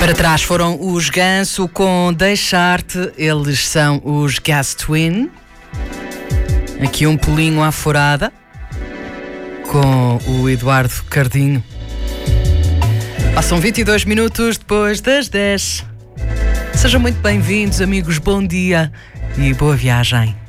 Para trás foram os Ganso com Deixar-te, eles são os Gas Twin. Aqui um pulinho à furada com o Eduardo Cardinho. Passam 22 minutos depois das 10. Sejam muito bem-vindos, amigos, bom dia e boa viagem.